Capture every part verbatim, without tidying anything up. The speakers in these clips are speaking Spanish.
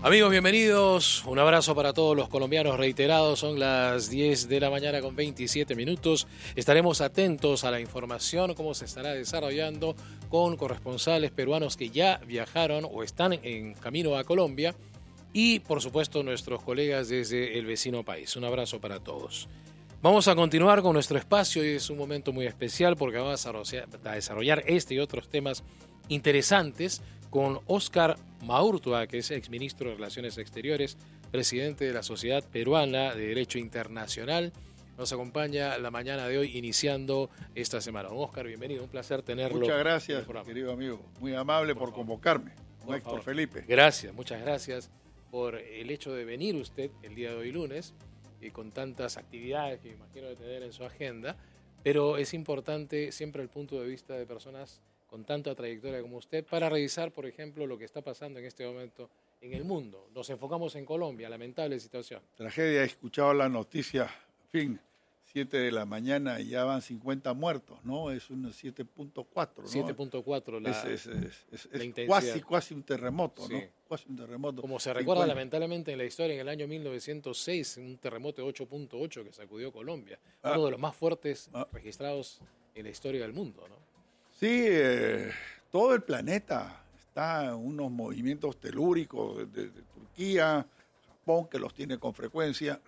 Amigos, bienvenidos. Un abrazo para todos los colombianos reiterados. Son las diez de la mañana con veintisiete minutos. Estaremos atentos a la información, cómo se estará desarrollando con corresponsales peruanos que ya viajaron o están en camino a Colombia y, por supuesto, nuestros colegas desde el vecino país. Un abrazo para todos. Vamos a continuar con nuestro espacio y es un momento muy especial porque vamos a desarrollar este y otros temas interesantes con Óscar Maurtua, que es exministro de Relaciones Exteriores, presidente de la Sociedad Peruana de Derecho Internacional. Nos acompaña la mañana de hoy, iniciando esta semana. Don Óscar, bienvenido, un placer tenerlo. Muchas gracias, querido amigo. Muy amable por, por convocarme. Don Héctor favor. Felipe. Gracias, muchas gracias por el hecho de venir usted el día de hoy lunes, y con tantas actividades que imagino de tener en su agenda, pero es importante siempre el punto de vista de personas con tanta trayectoria como usted, para revisar, por ejemplo, lo que está pasando en este momento en el mundo. Nos enfocamos en Colombia, lamentable situación. Tragedia, he escuchado la noticia, en fin, siete de la mañana y ya van cincuenta muertos, ¿no? Es un siete punto cuatro, ¿no? siete punto cuatro la, es, es, es, es, la es intensidad. Cuasi, cuasi un terremoto, sí. ¿no? Cuasi un terremoto. Como se recuerda cincuenta lamentablemente en la historia, en el año mil novecientos seis, un terremoto de ocho punto ocho que sacudió Colombia, ah, uno de los más fuertes ah, registrados en la historia del mundo, ¿no? Sí, eh, todo el planeta está en unos movimientos telúricos de, de, de Turquía, Japón, que los tiene con frecuencia.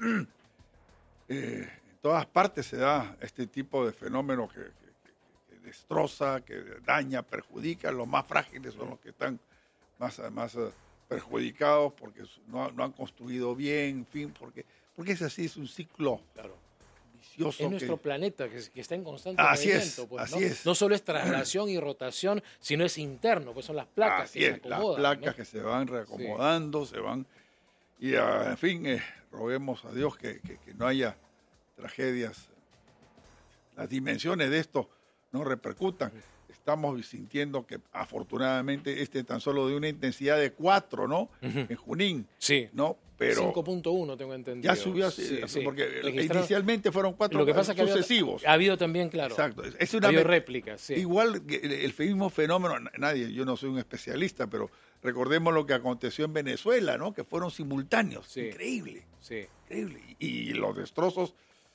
eh, en todas partes se da este tipo de fenómeno que, que, que destroza, que daña, perjudica. Los más frágiles son los que están más, más perjudicados porque no, no han construido bien, en fin, porque, porque es así, es un ciclo. Claro. Es nuestro que... planeta que, que está en constante así movimiento. Es, pues, así ¿no? es. No solo es traslación y rotación, sino es interno, pues son las placas así que es, se acomodan. Las placas ¿no? que se van reacomodando, sí. se van... Y, uh, en fin, eh, roguemos a Dios que, que, que no haya tragedias. Las dimensiones de esto no repercutan. Sí. Estamos sintiendo que afortunadamente este tan solo de una intensidad de cuatro, ¿no? Uh-huh. En Junín. Sí. ¿No? Pero cinco punto uno tengo entendido. Ya subió, sí, sí. porque inicialmente fueron cuatro Lo que pasa sucesivos. Que ha, habido, ha habido también, claro. Exacto. Es una ha habido réplicas, sí. Igual el, el mismo fenómeno, nadie, yo no soy un especialista, pero recordemos lo que aconteció en Venezuela, ¿no? Que fueron simultáneos. Sí. Increíble. Sí. Increíble. Y, y los destrozos,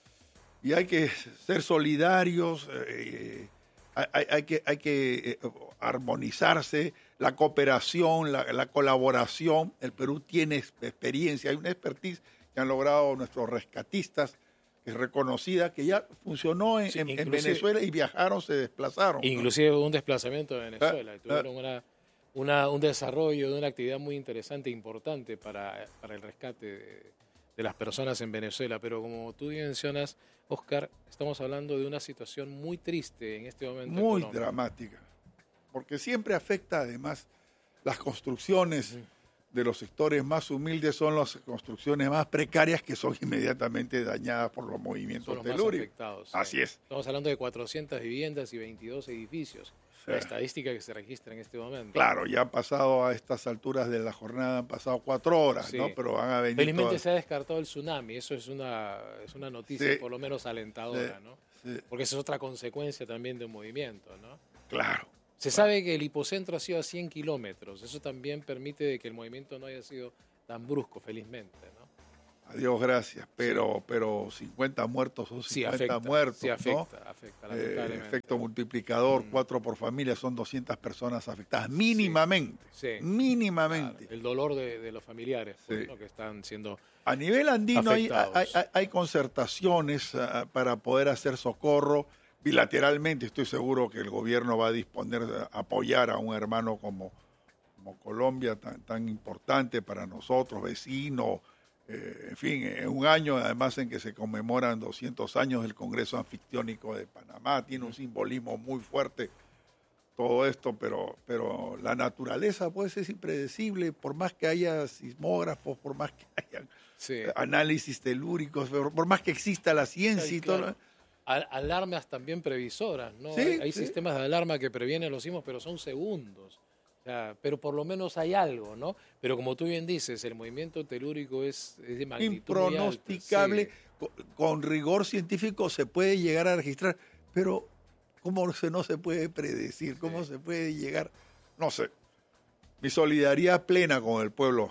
y hay que ser solidarios, eh, hay, hay que, hay que eh, armonizarse, la cooperación, la, la colaboración. El Perú tiene experiencia, hay una expertise que han logrado nuestros rescatistas, que es reconocida, que ya funcionó en, sí, en, en Venezuela y viajaron, se desplazaron. Inclusive ¿no? un desplazamiento de Venezuela, ah, y tuvieron ah, una, una, un desarrollo de una actividad muy interesante e importante para, para el rescate de, de las personas en Venezuela. Pero como tú mencionas, Óscar, estamos hablando de una situación muy triste en este momento. Muy dramática. Porque siempre afecta además las construcciones de los sectores más humildes, son las construcciones más precarias que son inmediatamente dañadas por los movimientos los telúricos. Afectados, sí. Así es. Estamos hablando de cuatrocientas viviendas y veintidós edificios. Sí. La estadística que se registra en este momento. Claro, ya han pasado a estas alturas de la jornada, han pasado cuatro horas, sí. ¿no? Pero van a venir. Felizmente todas... se ha descartado el tsunami, eso es una, es una noticia sí. por lo menos alentadora, sí. ¿no? Sí. Porque esa es otra consecuencia también de un movimiento, ¿no? Claro. Se sabe que el hipocentro ha sido a cien kilómetros. Eso también permite que el movimiento no haya sido tan brusco, felizmente, ¿no? Adiós, gracias. Pero, sí. pero cincuenta muertos son cincuenta sí, afecta, muertos, sí, afecta, ¿no? afecta, lamentablemente. Eh, efecto multiplicador, mm. cuatro por familia, son doscientas personas afectadas, mínimamente. Sí. Sí. Mínimamente. Claro, el dolor de, de los familiares, pues, sí. ¿no? Que están siendo A nivel andino hay, hay, hay, hay concertaciones uh, para poder hacer socorro. Bilateralmente estoy seguro que el gobierno va a disponer de apoyar a un hermano como, como Colombia, tan, tan importante para nosotros, vecino, eh, en fin, en un año además en que se conmemoran doscientos años del Congreso Anfictiónico de Panamá, tiene un simbolismo muy fuerte todo esto, pero, pero la naturaleza pues es impredecible, por más que haya sismógrafos, por más que haya sí. análisis telúricos, por más que exista la ciencia sí, y todo. Claro. Alarmas también previsoras, ¿no? Sí, hay hay sí. sistemas de alarma que previenen los sismos, pero son segundos. O sea, pero por lo menos hay algo, ¿no? Pero como tú bien dices, el movimiento telúrico es, es de magnitud impronosticable, muy alta, sí. con, con rigor científico se puede llegar a registrar, pero ¿cómo se, no se puede predecir? ¿Cómo sí. se puede llegar? No sé. Mi solidaridad plena con el pueblo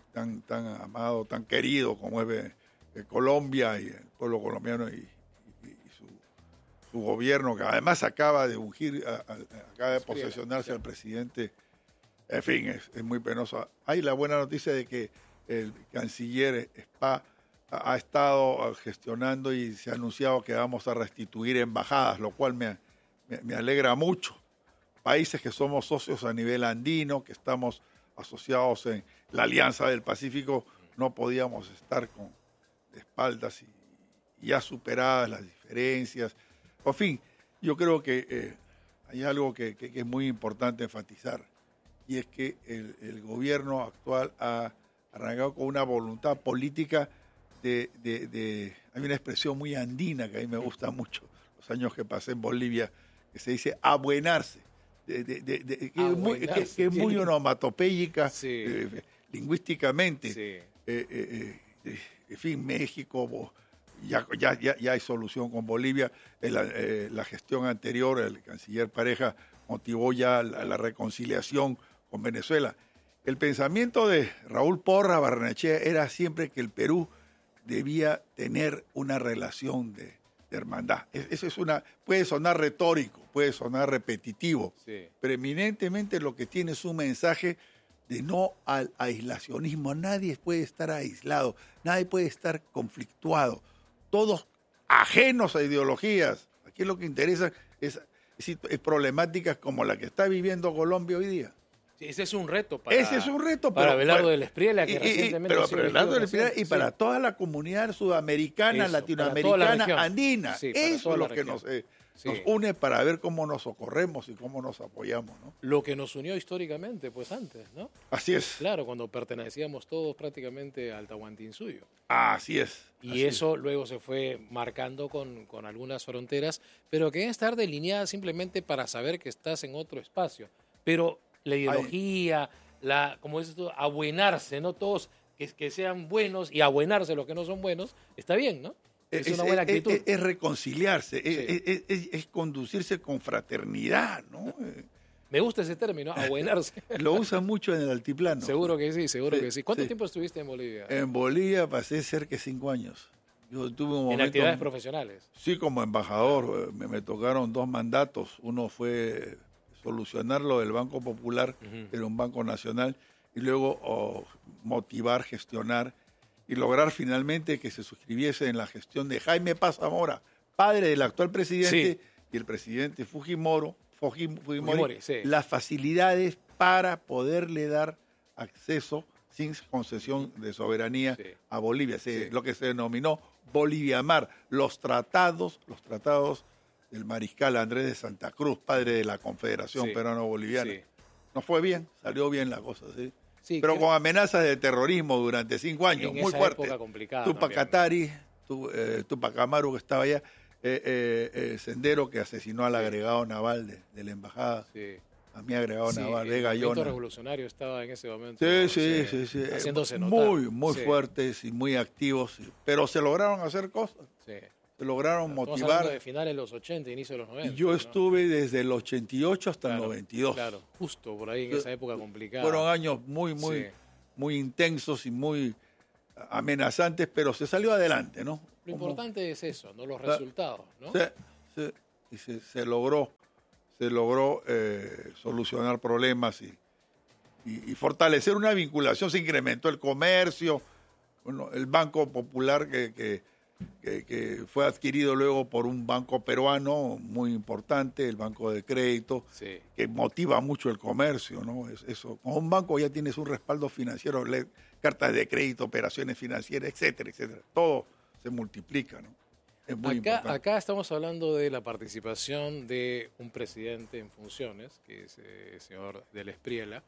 tan, tan amado, tan querido como es eh, Colombia y el pueblo colombiano y, y, y su, su gobierno, que además acaba de ungir, a, a, acaba de posesionarse al presidente. En fin, es, es muy penoso. Hay la buena noticia de que el canciller Spa ha, ha estado gestionando y se ha anunciado que vamos a restituir embajadas, lo cual me, me, me alegra mucho. Países que somos socios a nivel andino, que estamos asociados en la Alianza del Pacífico, no podíamos estar con de espaldas y, y ya superadas las diferencias. En fin, yo creo que eh, hay algo que, que, que es muy importante enfatizar, y es que el, el gobierno actual ha arrancado con una voluntad política de, de, de... Hay una expresión muy andina que a mí me gusta mucho, los años que pasé en Bolivia, que se dice abuenarse. De, de, de, de, que, es muy, que, que es muy onomatopéyica, sí. eh, lingüísticamente. Sí. Eh, eh, eh, en fin, México, ya, ya, ya, ya hay solución con Bolivia. Eh, la, eh, la gestión anterior, el canciller Pareja motivó ya la, la reconciliación con Venezuela. El pensamiento de Raúl Porras Barrenechea era siempre que el Perú debía tener una relación de de hermandad. Eso es una, puede sonar retórico, puede sonar repetitivo, sí. Pero eminentemente lo que tiene es un mensaje de no al aislacionismo. Nadie puede estar aislado, nadie puede estar conflictuado, todos ajenos a ideologías. Aquí lo que interesa es, es, es problemáticas como la que está viviendo Colombia hoy día. Sí, ese es un reto para, ese es un reto, para pero, Belardo bueno, del Espriella, que y, recientemente... Pero, pero Belardo del Espriella y sí. para toda la comunidad sudamericana, eso, latinoamericana, andina. Sí, eso es lo que nos, eh, sí. nos une para ver cómo nos socorremos y cómo nos apoyamos, ¿no? Lo que nos unió históricamente, pues antes, ¿no? Así es. Claro, cuando pertenecíamos todos prácticamente al Tahuantinsuyo. Así es. Y así eso es. luego se fue marcando con, con algunas fronteras, pero que deben estar delineadas simplemente para saber que estás en otro espacio. Pero la ideología... Ay. La, como dices tú, abuenarse, ¿no? Todos que, que sean buenos y abuenarse los que no son buenos, está bien, ¿no? Es, es una buena actitud. Es, es, es reconciliarse, sí. es, es, es, es conducirse con fraternidad, ¿no? Me gusta ese término, abuenarse. Lo usan mucho en el altiplano. Seguro que sí, seguro sí, que sí. ¿Cuánto sí. tiempo estuviste en Bolivia? En Bolivia pasé cerca de cinco años. Yo tuve un momento, ¿En actividades profesionales? Sí, como embajador. Me, me tocaron dos mandatos. Uno fue solucionar lo del Banco Popular, uh-huh. Era un banco nacional, y luego oh, motivar, gestionar y lograr finalmente que se suscribiese en la gestión de Jaime Paz Zamora, padre del actual presidente, sí. Y el presidente Fujimori, Fujimori, Fujimori sí. Las facilidades para poderle dar acceso sin concesión de soberanía sí. a Bolivia, sí. Lo que se denominó Boliviamar, los tratados, los tratados del mariscal Andrés de Santa Cruz, padre de la Confederación sí. Peruano-Boliviana. Sí. No fue bien, salió bien la cosa, sí. Sí, pero con amenazas de terrorismo durante cinco años, muy fuerte. Tupac Katari, tu, eh, Tupac Amaru, que estaba allá, eh, eh, eh, Sendero, que asesinó al sí. agregado naval de, de la embajada, sí. a mi agregado sí, naval, de Gallona. El movimiento revolucionario estaba en ese momento. Sí, sí, sí, sí, sí. Haciéndose notar. Muy, muy sí. fuertes y muy activos, pero se lograron hacer cosas. Sí. Se lograron Estamos motivar. De finales de los ochenta, inicio de los noventa. Y yo ¿no? estuve desde el ochenta y ocho hasta claro, el noventa y dos. Claro, justo por ahí en esa época complicada. Fueron años muy, muy, sí. muy intensos y muy amenazantes, pero se salió adelante, ¿no? Lo Como, importante es eso, ¿no? Los resultados, ¿no? Se, se, y se, se logró, se logró eh, solucionar problemas y, y, y fortalecer una vinculación. Se incrementó el comercio, bueno, el Banco Popular que... que Que, que fue adquirido luego por un banco peruano muy importante, el Banco de Crédito, sí. que motiva mucho el comercio, ¿no? Es, eso. Con un banco ya tienes un respaldo financiero, le, cartas de crédito, operaciones financieras, etcétera, etcétera. Todo se multiplica, ¿no? Es muy acá, importante. Acá estamos hablando de la participación de un presidente en funciones, que es eh, el señor del Espriella,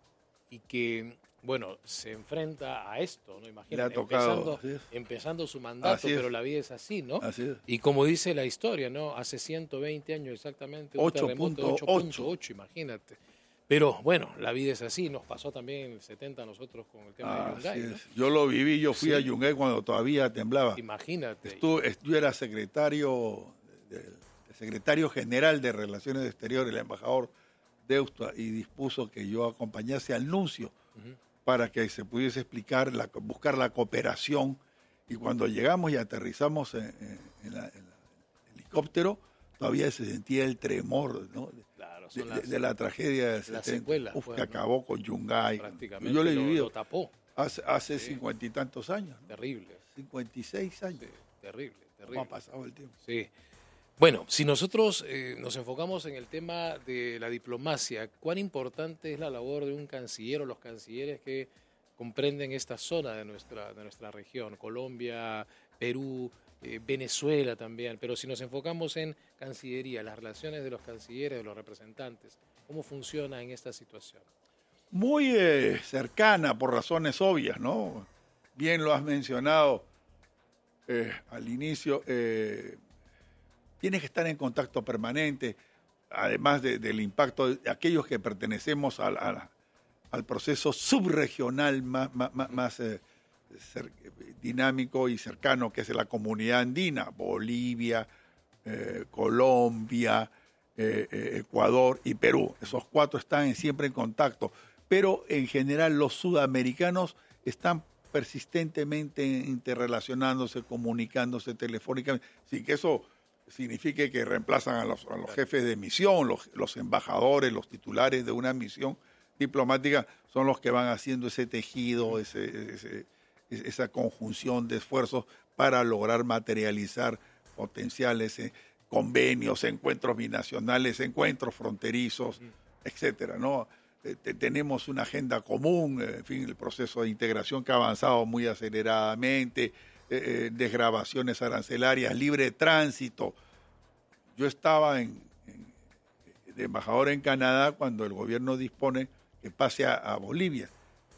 y que... Bueno, se enfrenta a esto, ¿no? Imagínate, empezando, empezando su mandato, pero la vida es así, ¿no? Así es. Y como dice la historia, ¿no? Hace ciento veinte años exactamente, un terremoto de ocho punto ocho, imagínate. Pero bueno, la vida es así, nos pasó también en el setenta a nosotros con el tema ah, de Yungay, ¿no? Yo lo viví, yo fui sí. a Yungay cuando todavía temblaba. Imagínate. Estuve, yo era secretario, de, secretario general de Relaciones Exteriores, el embajador Deusta, y dispuso que yo acompañase al nuncio. Uh-huh. para que se pudiese explicar, la, buscar la cooperación. Y cuando llegamos y aterrizamos en, en, la, en el helicóptero, todavía se sentía el tremor, ¿no? Claro, de, las, de, de la tragedia del las setenta. secuelas, Uf, pues, que ¿no? acabó con Yungay. Prácticamente Yo lo he lo, vivido lo tapó. hace, hace Sí. cincuenta y tantos años, ¿no? Terrible. cincuenta y seis años. Sí, terrible, terrible. ¿Cómo ha pasado el tiempo? Sí. Bueno, si nosotros eh, nos enfocamos en el tema de la diplomacia, ¿cuán importante es la labor de un canciller o los cancilleres que comprenden esta zona de nuestra, de nuestra región? Colombia, Perú, eh, Venezuela también. Pero si nos enfocamos en Cancillería, las relaciones de los cancilleres, de los representantes, ¿cómo funciona en esta situación? Muy eh, cercana por razones obvias, ¿no? Bien lo has mencionado eh, al inicio. Eh, tienes que estar en contacto permanente, además de, del impacto de aquellos que pertenecemos al, al, al proceso subregional más, más, más eh, cer, dinámico y cercano, que es la comunidad andina, Bolivia, eh, Colombia, eh, eh, Ecuador y Perú. Esos cuatro están siempre en contacto, pero en general los sudamericanos están persistentemente interrelacionándose, comunicándose telefónicamente, sin que eso signifique que reemplazan a los, a los jefes de misión, los, los embajadores, los titulares de una misión diplomática son los que van haciendo ese tejido, ese, ese, esa conjunción de esfuerzos para lograr materializar potenciales eh, convenios, encuentros binacionales, encuentros fronterizos, etcétera, ¿no? Eh, tenemos una agenda común, eh, en fin, el proceso de integración que ha avanzado muy aceleradamente, Eh, desgravaciones arancelarias, libre tránsito. Yo estaba en, en, de embajador en Canadá cuando el gobierno dispone que pase a, a Bolivia.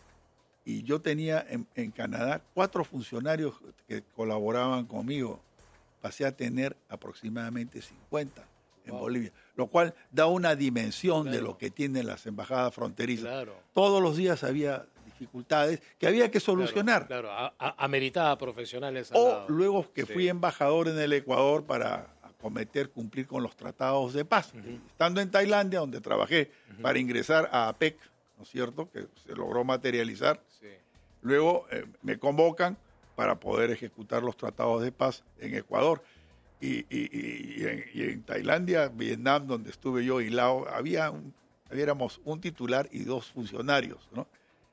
Y yo tenía en, en Canadá cuatro funcionarios que colaboraban conmigo. Pasé a tener aproximadamente cincuenta en wow. Bolivia, lo cual da una dimensión claro. de lo que tienen las embajadas fronterizas. Claro. Todos los días había dificultades que había que solucionar. Claro, claro. A, a, ameritaba profesionales. O lado. luego que sí. fui embajador en el Ecuador para acometer, cumplir con los tratados de paz. Uh-huh. Estando en Tailandia, donde trabajé uh-huh. para ingresar a APEC, ¿no es cierto?, que se logró materializar. Sí. Luego eh, me convocan para poder ejecutar los tratados de paz en Ecuador. Y, y, y, y, en, y en Tailandia, Vietnam, donde estuve yo, y Laos, había un, habíamos un titular y dos funcionarios, ¿no?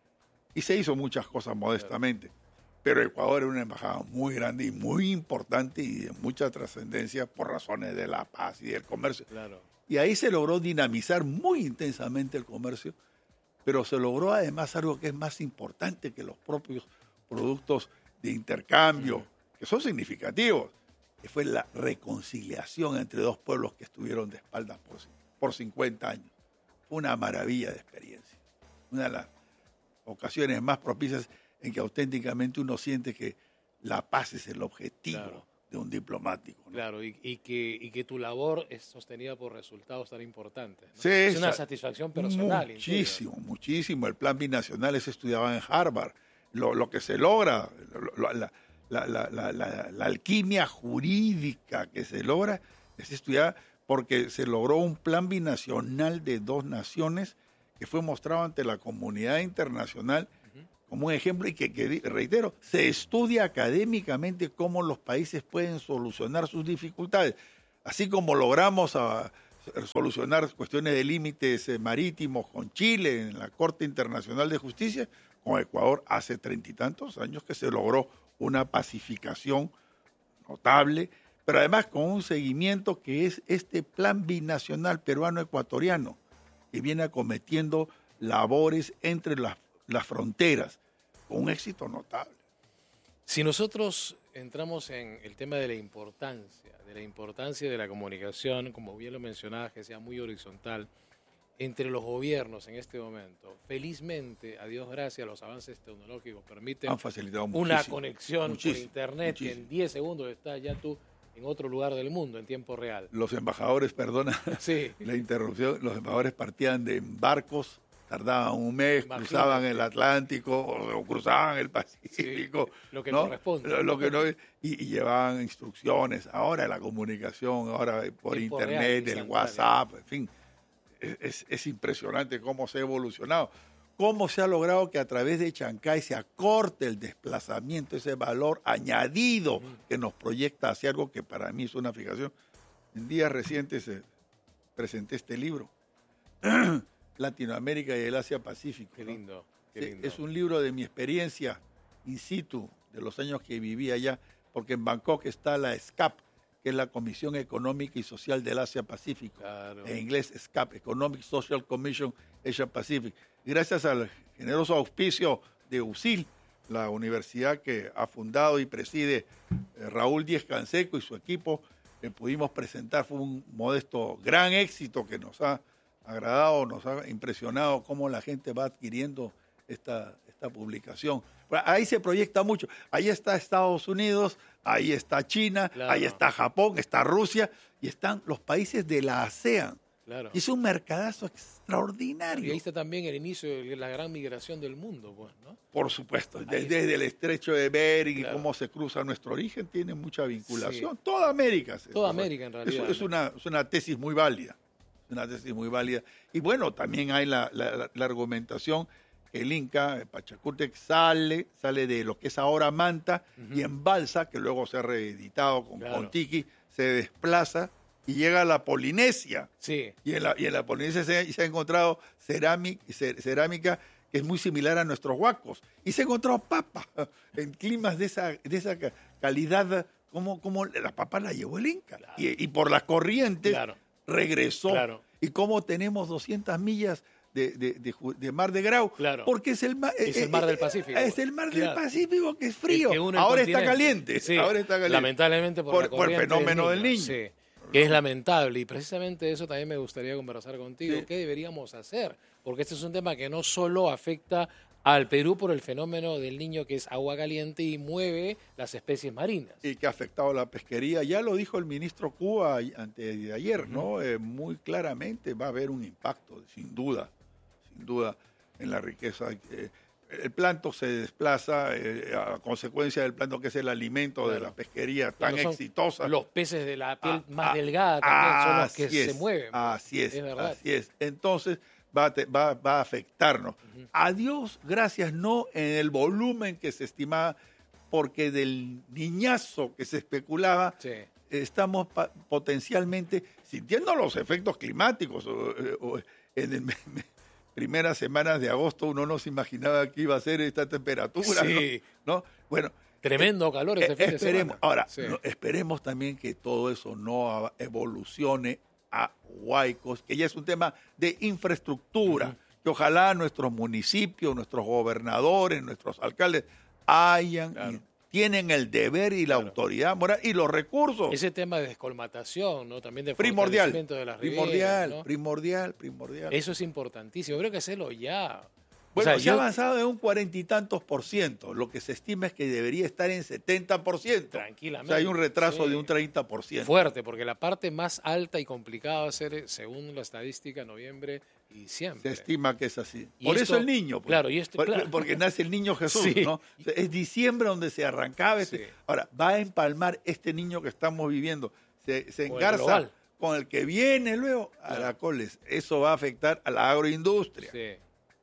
Y se hizo muchas cosas modestamente. Claro. Pero Ecuador era una embajada muy grande y muy importante y de mucha trascendencia por razones de la paz y del comercio. Claro. Y ahí se logró dinamizar muy intensamente el comercio, pero se logró además algo que es más importante que los propios productos de intercambio, sí. que son significativos, que fue la reconciliación entre dos pueblos que estuvieron de espaldas por, por cincuenta años. Fue una maravilla de experiencia. Una de las ocasiones más propicias en que auténticamente uno siente que la paz es el objetivo claro. de un diplomático, ¿no? Claro, y, y, que, y que tu labor es sostenida por resultados tan importantes, ¿no? Sí, es una satisfacción personal. Muchísimo, interior. muchísimo. El plan binacional se estudiaba en Harvard. Lo, lo que se logra, lo, la, la, la, la, la, la alquimia jurídica que se logra es estudiar porque se logró un plan binacional de dos naciones que fue mostrado ante la comunidad internacional uh-huh. como un ejemplo y que, que, reitero, se estudia académicamente cómo los países pueden solucionar sus dificultades. Así como logramos a, solucionar cuestiones de límites eh, marítimos con Chile en la Corte Internacional de Justicia, con Ecuador hace treinta y tantos años que se logró una pacificación notable, pero además con un seguimiento que es este plan binacional peruano-ecuatoriano, que viene acometiendo labores entre las, las fronteras, con un éxito notable. Si nosotros entramos en el tema de la importancia, de la importancia de la comunicación, como bien lo mencionabas, que sea muy horizontal, entre los gobiernos en este momento, felizmente, a Dios gracias, los avances tecnológicos permiten Han facilitado una conexión muchísimo, por internet muchísimo. que en diez segundos estás ya tú en otro lugar del mundo en tiempo real. Los embajadores, perdona sí. la interrupción, los embajadores partían de barcos, tardaban un mes, Imagínate. cruzaban el Atlántico o, o cruzaban el Pacífico. Sí, lo que ¿no? corresponde. Lo, lo que no, y, y llevaban instrucciones. Ahora la comunicación, ahora por tiempo internet, real, el WhatsApp, en fin. Es, es impresionante cómo se ha evolucionado. cómo se ha logrado que a través de Chancay se acorte el desplazamiento, ese valor añadido que nos proyecta hacia algo que para mí es una fijación. En días recientes eh, presenté este libro, Latinoamérica y el Asia-Pacífico. Qué lindo, ¿no? qué lindo. Es un libro de mi experiencia in situ, de los años que viví allá, porque en Bangkok está la S C A P, que es la Comisión Económica y Social del Asia-Pacífico. Claro. En inglés S C A P, Economic Social Commission Asia-Pacific. Gracias al generoso auspicio de U S I L, la universidad que ha fundado y preside eh, Raúl Díez Canseco y su equipo, que pudimos presentar. Fue un modesto gran éxito que nos ha agradado, nos ha impresionado cómo la gente va adquiriendo esta, esta publicación. Ahí se proyecta mucho. Ahí está Estados Unidos, ahí está China, claro. ahí está Japón, está Rusia y están los países de la ASEAN. Claro. Y es un mercadazo extraordinario. Y ahí está también el inicio de la gran migración del mundo, pues, ¿no? Por supuesto, desde, desde el estrecho de Bering claro. y cómo se cruza nuestro origen, tiene mucha vinculación. Sí. Toda América. Toda América, en realidad. Es, es, una, es una tesis muy válida. Una tesis muy válida. Y bueno, también hay la, la, la argumentación que el Inca, el Pachacútec, sale, sale de lo que es ahora Manta uh-huh. y en Balsa, que luego se ha reeditado con claro. Contiki, se desplaza y llega a la Polinesia. Sí. Y en la, y en la Polinesia se, se ha encontrado cerámica, cerámica que es muy similar a nuestros huacos. Y se ha encontrado papa en climas de esa, de esa calidad, como, como la papa la llevó el Inca. Claro. Y, y por las corrientes claro. regresó. Claro. Y como tenemos doscientas millas de, de, de, de mar de Grau, claro. porque es el, es el mar del Pacífico. Es el mar claro. del Pacífico que es frío. Que ahora, está caliente, sí. ahora está caliente. Lamentablemente por, por, la por el fenómeno del niño. Del niño. Sí. Que es lamentable, y precisamente eso también me gustaría conversar contigo. Sí. ¿Qué deberíamos hacer? Porque este es un tema que no solo afecta al Perú por el fenómeno del niño, que es agua caliente y mueve las especies marinas. Y que ha afectado la pesquería. Ya lo dijo el ministro Cuba antes de ayer, uh-huh. ¿no? Eh, muy claramente va a haber un impacto, sin duda, sin duda, en la riqueza. Eh, el plancton se desplaza eh, a consecuencia del plancton, que es el alimento claro. de la pesquería tan claro, exitosa. Los peces de la piel ah, más ah, delgada también ah, son los que es, se mueven. Así es, es verdad. así es. Entonces va a, te, va, va a afectarnos. Uh-huh. A Dios gracias, no en el volumen que se estimaba, porque del niñazo que se especulaba, sí. estamos pa- potencialmente sintiendo los efectos climáticos. O, o, en el... primeras semanas de agosto uno no se imaginaba que iba a ser esta temperatura, sí. ¿no? ¿no? Bueno, tremendo eh, calor ese eh, fin de esperemos, semana. Ahora, sí. no, esperemos también que todo eso no evolucione a huaicos, que ya es un tema de infraestructura, uh-huh. que ojalá nuestros municipios, nuestros gobernadores, nuestros alcaldes hayan claro. tienen el deber y la claro. autoridad moral y los recursos. Ese tema de descolmatación, ¿no? También de primordial, fortalecimiento de las primordial, riberas, ¿no? primordial, primordial. Eso es importantísimo. Creo que hacerlo ya. Bueno, o sea, se yo... ha avanzado en un cuarenta y tantos por ciento. Lo que se estima es que debería estar en setenta por ciento. Tranquilamente. O sea, hay un retraso sí. de un treinta por ciento. Fuerte, porque la parte más alta y complicada va a ser, según la estadística, noviembre y diciembre. Se estima que es así. Y por esto, eso el niño. Pues, claro, y esto, por, claro. Porque nace el niño Jesús, sí. ¿no? O sea, es diciembre donde se arrancaba. Este. Sí. Ahora, va a empalmar este niño que estamos viviendo. Se, se engarza el con el que viene luego a claro. la coles. Eso va a afectar a la agroindustria. Sí.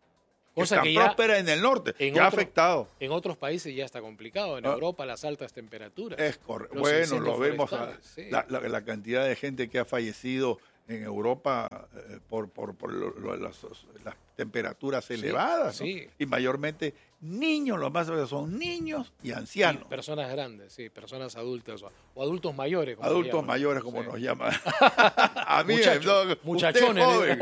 Cosa que, que ya próspera en el norte, en ya otro, ha afectado. En otros países ya está complicado, en ah, Europa las altas temperaturas. Es correcto. Bueno, lo vemos, a, sí. la, la, la cantidad de gente que ha fallecido en Europa eh, por, por, por lo, lo, las, las temperaturas sí, elevadas, ¿no? Sí. Y mayormente niños, lo más son niños y ancianos. Y personas grandes, sí, personas adultas o, o adultos mayores. Como adultos llaman, mayores, como sí. nos llaman. A mí, Muchacho, no, muchachones. Joven.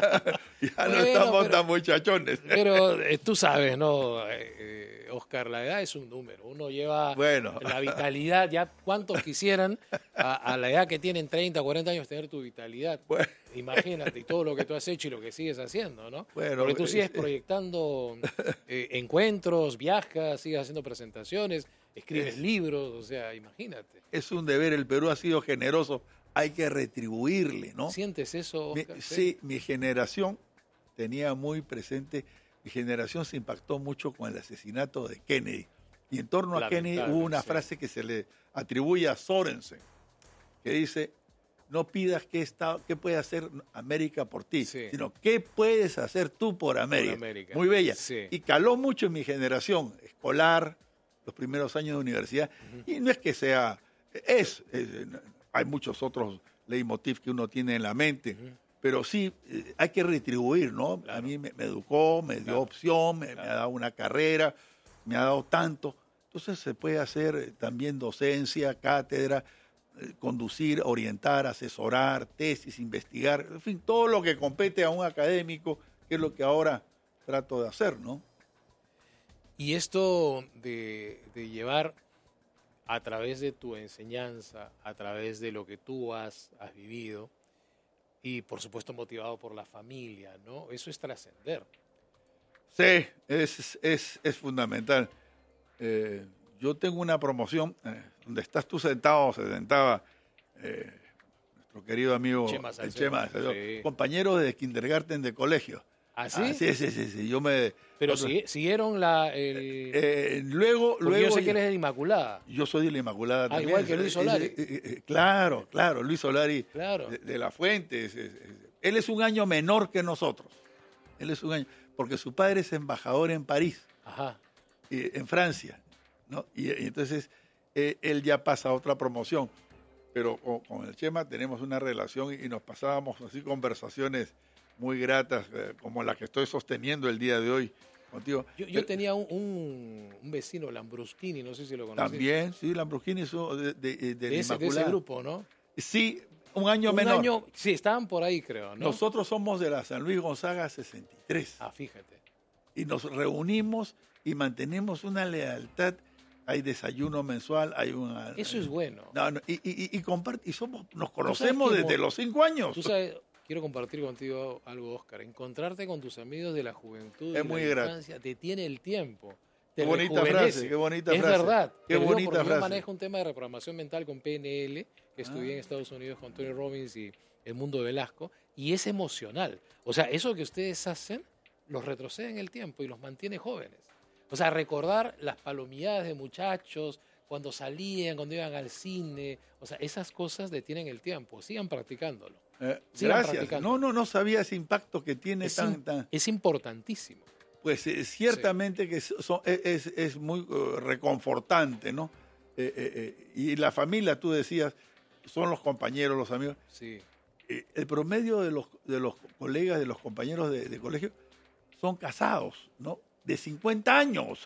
Ya bueno, no estamos pero, tan muchachones. Pero eh, tú sabes, ¿no, eh, Oscar? La edad es un número. Uno lleva bueno. la vitalidad. Ya cuántos quisieran a, a la edad que tienen treinta, cuarenta años tener tu vitalidad. Bueno. Imagínate, y todo lo que tú has hecho y lo que sigues haciendo, ¿no? Bueno, porque tú sigues proyectando eh, encuentros, viajas, sigues haciendo presentaciones, escribes es, libros, o sea, imagínate. Es un deber, el Perú ha sido generoso, hay que retribuirle, ¿no? ¿Sientes eso, Oscar? Mi, sí, mi generación tenía muy presente, mi generación se impactó mucho con el asesinato de Kennedy. Y en torno a Kennedy hubo una sí. frase que se le atribuye a Sorensen, que dice: no pidas qué, está, qué puede hacer América por ti, sí. sino qué puedes hacer tú por América. Por América. Muy bella. Sí. Y caló mucho en mi generación escolar, los primeros años de universidad. Uh-huh. Y no es que sea, es, es, hay muchos otros leitmotiv que uno tiene en la mente, uh-huh. pero sí eh, hay que retribuir, ¿no? Claro. A mí me, me educó, me dio claro. opción, me, claro. me ha dado una carrera, me ha dado tanto. Entonces se puede hacer también docencia, cátedra, eh, conducir, orientar, asesorar, tesis, investigar, en fin, todo lo que compete a un académico, que es lo que ahora trato de hacer, ¿no? Y esto de, de llevar a través de tu enseñanza, a través de lo que tú has, has vivido, y por supuesto motivado por la familia, ¿no? Eso es trascender. Sí, es, es, es fundamental. Eh, yo tengo una promoción, eh, donde estás tú sentado, se sentaba eh, nuestro querido amigo Chema el Chema, sí. compañero de kindergarten de colegio. ¿Ah, sí? Ah, sí, sí, sí, sí, yo me... Pero otro, si, siguieron la... El... Eh, eh, luego, Porque luego... yo sé que eres de la Inmaculada. Yo soy de la Inmaculada ah, también. igual que Luis Solari. Eh, eh, eh, claro, claro, Luis Solari claro. de, de la Fuente. Es, es, es, él es un año menor que nosotros. Él es un año... Porque su padre es embajador en París, Ajá. Eh, en Francia, ¿no? Y, y entonces eh, él ya pasa a otra promoción. Pero con, con el Chema tenemos una relación y, y nos pasábamos así conversaciones muy gratas, eh, como la que estoy sosteniendo el día de hoy contigo. Yo, yo tenía un, un, un vecino, Lambruschini, no sé si lo conoces. También, sí, Lambruschini es de, de, de, de, ese, de ese grupo, ¿no? Sí, un año un menor. Año, sí, estaban por ahí, creo, ¿no? Nosotros somos de la San Luis Gonzaga sesenta y tres. Ah, fíjate. Y nos reunimos y mantenemos una lealtad. Hay desayuno mensual, hay una... Eso es bueno. No, no, y, y, y, compart, y somos, nos conocemos desde los cinco años. Tú sabes, quiero compartir contigo algo, Óscar. Encontrarte con tus amigos de la juventud, es de muy la infancia, te tiene el tiempo. Te qué bonita frase, qué bonita es frase. Es verdad. Qué bonita digo, frase. Yo manejo un tema de reprogramación mental con P N L, que estudié ah. en Estados Unidos con Tony Robbins y el mundo de Velasco, y es emocional. O sea, eso que ustedes hacen, los retrocede en el tiempo y los mantiene jóvenes. O sea, recordar las palomilladas de muchachos, cuando salían, cuando iban al cine, o sea, esas cosas detienen el tiempo. Sigan practicándolo. Eh, Sigan gracias. Practicando. No, no, no sabía ese impacto que tiene es tan, in, tan... Es importantísimo. Pues eh, ciertamente sí. que son, es, es muy uh, reconfortante, ¿no? Eh, eh, eh, y la familia, tú decías, son los compañeros, los amigos. Sí. Eh, el promedio de los, de los colegas, de los compañeros de, de colegio, son casados, ¿no? De cincuenta años.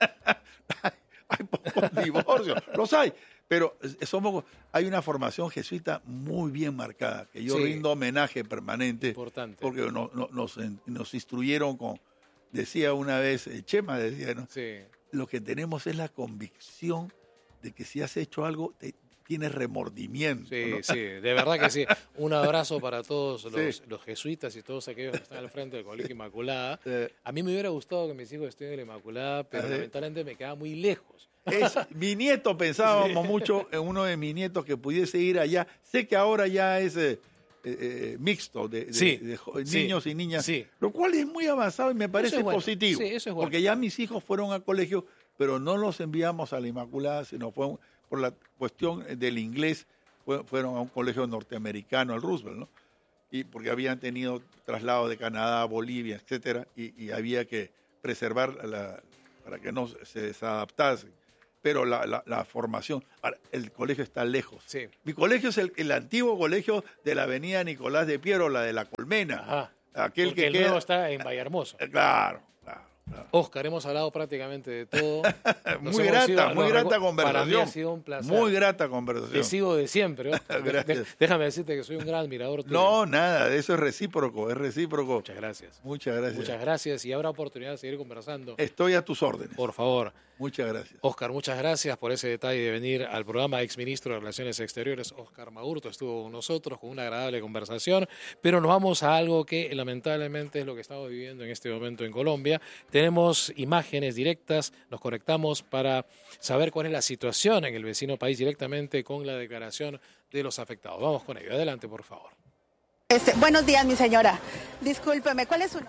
Hay pocos divorcios, los hay, pero somos, hay una formación jesuita muy bien marcada, que yo sí. rindo homenaje permanente. Importante. Porque no, no, nos, nos instruyeron con, decía una vez, Chema decía, ¿no? Sí. Lo que tenemos es la convicción de que si has hecho algo, te, tienes remordimiento. Sí, ¿no? sí, de verdad que sí. Un abrazo para todos los, sí. los jesuitas y todos aquellos que están al frente del Colegio Inmaculada. Sí. A mí me hubiera gustado que mis hijos estudien en la Inmaculada, pero ¿sí? lamentablemente me quedaba muy lejos. Es, mi nieto, pensábamos sí. mucho en uno de mis nietos que pudiese ir allá. Sé que ahora ya es eh, eh, mixto de, de, sí. de, de sí. niños y niñas, sí. lo cual es muy avanzado y me parece es bueno. positivo. Sí, eso es bueno. Porque ya mis hijos fueron al colegio, pero no los enviamos a la Inmaculada, sino fue un, por la cuestión del inglés, fue, fueron a un colegio norteamericano, al Roosevelt, ¿no? Y porque habían tenido traslado de Canadá a Bolivia, etcétera, y, y había que preservar la, para que no se desadaptasen. Pero la, la, la formación, el colegio está lejos. Sí. Mi colegio es el, el antiguo colegio de la avenida Nicolás de Piero, la de la Colmena. Ajá. Aquel Porque que el queda... nuevo está en Vallehermoso. Claro, claro. claro. Óscar, hemos hablado prácticamente de todo. muy grata, ido, muy grata recu- conversación. Para mí ha sido un placer. Muy grata conversación. Te sigo de siempre. Gracias. Déjame decirte que soy un gran admirador tuyo. No, nada, eso es recíproco, es recíproco. Muchas gracias. Muchas gracias. Muchas gracias y habrá oportunidad de seguir conversando. Estoy a tus órdenes. Por favor. Muchas gracias. Óscar, muchas gracias por ese detalle de venir al programa. Exministro de Relaciones Exteriores, Óscar Maurto, estuvo con nosotros con una agradable conversación, pero nos vamos a algo que lamentablemente es lo que estamos viviendo en este momento en Colombia. Tenemos imágenes directas, nos conectamos para saber cuál es la situación en el vecino país directamente con la declaración de los afectados. Vamos con ello. Adelante, por favor. Este, buenos días, mi señora. Discúlpeme, ¿cuál es su nombre?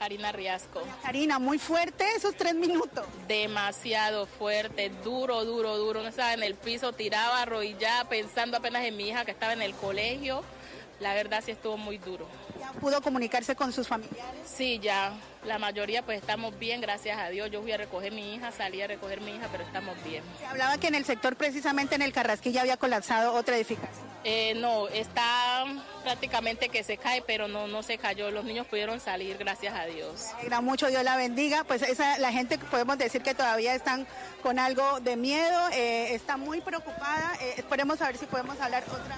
Karina Riasco. Karina, muy fuerte esos tres minutos. Demasiado fuerte, duro, duro, duro. No estaba en el piso, tiraba, arrodillada, pensando apenas en mi hija que estaba en el colegio. La verdad sí estuvo muy duro. ¿Ya pudo comunicarse con sus familiares? Sí, ya. La mayoría pues estamos bien, gracias a Dios. Yo fui a recoger a mi hija, salí a recoger a mi hija, pero estamos bien. Se hablaba que en el sector, precisamente en el Carrasquilla, había colapsado otra edificación. Eh, no, está prácticamente que se cae, pero no, no se cayó. Los niños pudieron salir, gracias a Dios. Me alegra mucho, Dios la bendiga. Pues esa, la gente podemos decir que todavía están con algo de miedo, eh, está muy preocupada. Eh, esperemos a ver si podemos hablar otra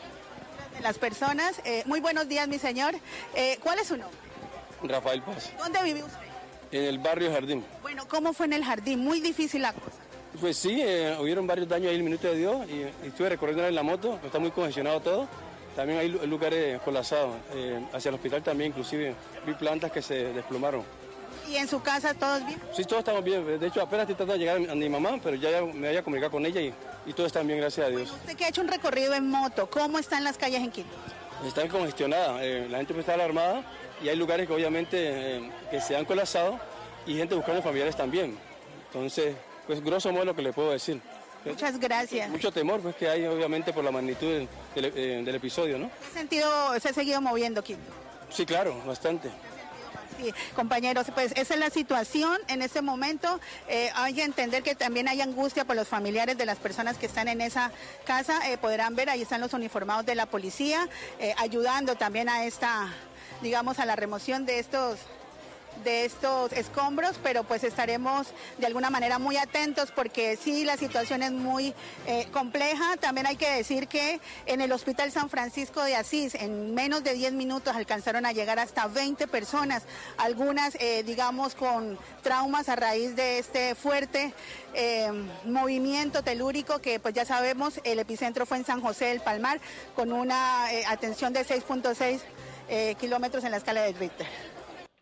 de las personas. Eh, muy buenos días, mi señor. Eh, ¿Cuál es su nombre? Rafael Paz. ¿Dónde vive usted? En el barrio Jardín. Bueno, ¿cómo fue en el jardín? Muy difícil la cosa. Pues sí, eh, hubieron varios daños ahí el minuto de Dios y, y estuve recorriendo en la moto, está muy congestionado todo. También hay lugares colapsados, eh, hacia el hospital también inclusive vi plantas que se desplomaron. ¿Y en su casa todos bien? Sí, todos estamos bien. De hecho, apenas estoy tratando de llegar a mi mamá, pero ya me había comunicado con ella y, y todos están bien, gracias a Dios. Bueno, usted que ha hecho un recorrido en moto, ¿cómo están las calles en Quito? Están congestionadas, eh, la gente está alarmada y hay lugares que obviamente eh, que se han colapsado y gente buscando familiares también. Entonces, pues grosso modo lo que le puedo decir. Muchas gracias. Mucho temor pues que hay obviamente por la magnitud del, eh, del episodio, ¿no? ¿En qué sentido se ha seguido moviendo, Quito? Sí, claro, bastante. Sí, compañeros, pues esa es la situación en este momento. Eh, hay que entender que también hay angustia por los familiares de las personas que están en esa casa. Eh, podrán ver, ahí están los uniformados de la policía, eh, ayudando también a esta, digamos, a la remoción de estos de estos escombros, pero pues estaremos de alguna manera muy atentos porque sí, la situación es muy eh, compleja. También hay que decir que en el Hospital San Francisco de Asís, en menos de diez minutos alcanzaron a llegar hasta veinte personas, algunas, eh, digamos, con traumas a raíz de este fuerte eh, movimiento telúrico que pues ya sabemos, el epicentro fue en San José del Palmar, con una eh, atención de seis punto seis eh, kilómetros en la escala de Richter.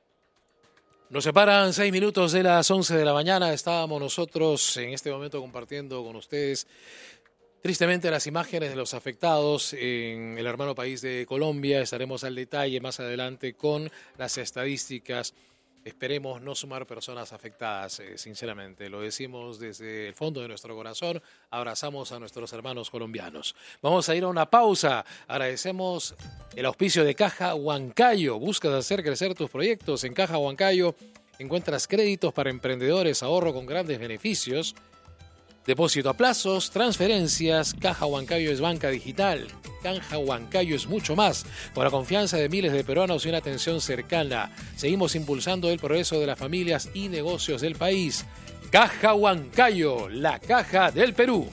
Nos separan seis minutos de las once de la mañana. Estábamos nosotros en este momento compartiendo con ustedes tristemente las imágenes de los afectados en el hermano país de Colombia. Estaremos al detalle más adelante con las estadísticas. Esperemos no sumar personas afectadas, eh, sinceramente. Lo decimos desde el fondo de nuestro corazón. Abrazamos a nuestros hermanos colombianos. Vamos a ir a una pausa. Agradecemos el auspicio de Caja Huancayo. ¿Buscas hacer crecer tus proyectos? En Caja Huancayo encuentras créditos para emprendedores, ahorro con grandes beneficios, depósito a plazos, transferencias. Caja Huancayo es banca digital. Caja Huancayo es mucho más. Con la confianza de miles de peruanos y una atención cercana, seguimos impulsando el progreso de las familias y negocios del país. Caja Huancayo, la caja del Perú.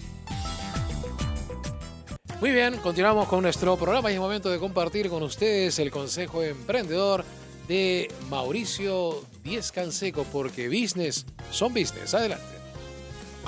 Muy bien, continuamos con nuestro programa y es momento de compartir con ustedes el consejo emprendedor de Mauricio Díez Canseco, porque business son business. Adelante.